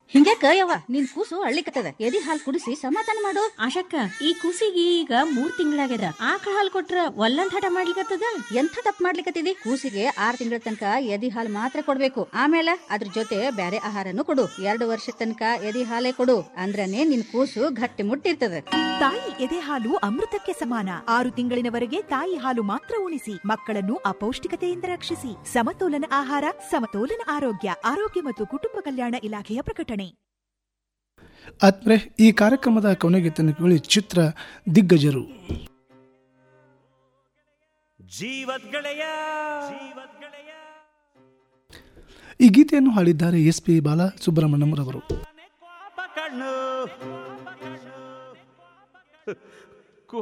ಹಿಂಗ್ಯಾಕ ಯವ್ವ ನಿನ್ ಕೂಸು ಅಳ್ಳಿಕತ್ತದ, ಎದಿ ಹಾಲ್ ಕುಡಿಸಿ ಸಮಾಧಾನ ಮಾಡು. ಆಶಕ್ಕ, ಈ ಕೂಸಿಗೆ ಈಗ 3 ತಿಂಗಳಾಗ್ಯದ. ಆಕಳ ಹಾಲ್ ಕೊಟ್ರ ಒಲ್ಲಂದ್ ಹಠ ಮಾಡ್ಲಿಕತ್ತದ. ಎಂಥ ತಪ್ಪು ಮಾಡ್ಲಿಕತ್ತಿದಿ? ಕೂಸಿಗೆ 6 ತಿಂಗಳ ತನಕ ಎದಿ ಹಾಲ್ ಮಾತ್ರ ಕೊಡ್ಬೇಕು. ಆಮೇಲೆ ಅದ್ರ ಜೊತೆ ಬ್ಯಾರೆ ಆಹಾರನು ಕೊಡು. 2 ವರ್ಷ ತನಕ ಎದಿ ಹಾಲೇ ಕೊಡು. ಅಂದ್ರನೇ ನಿನ್ ಕೂಸು ಗಟ್ಟಿ ಮುಟ್ಟಿರ್ತದ. ತಾಯಿ ಎದೆ ಹಾಲು ಅಮೃತಕ್ಕೆ ಸಮಾನ. 6 ತಿಂಗಳಿನವರೆಗೆ ತಾಯಿ ಹಾಲು ಮಾತ್ರ ಉಣಿಸಿ, ಮಕ್ಕಳನ್ನು ಅಪೌಷ್ಟಿಕತೆಯಿಂದ ರಕ್ಷಿಸಿ. ಸಮತೋಲನ ಆಹಾರ, ಸಮತೋಲನ ಆರೋಗ್ಯ. ಆರೋಗ್ಯ ಮತ್ತು ಕುಟುಂಬ ಕಲ್ಯಾಣ ಇಲಾಖೆಯ ಪ್ರಕಟಣೆ. ಆತ್ಮರೆ, ಈ ಕಾರ್ಯಕ್ರಮದ ಕೊನೆಗೆ ಕೇಳಿ ಚಿತ್ರ ದಿಗ್ಗಜರು. ಈ ಗೀತೆಯನ್ನು ಹಾಡಿದ್ದಾರೆ SP ಬಾಲಸುಬ್ರಹ್ಮಣ್ಯಂ ರವರು.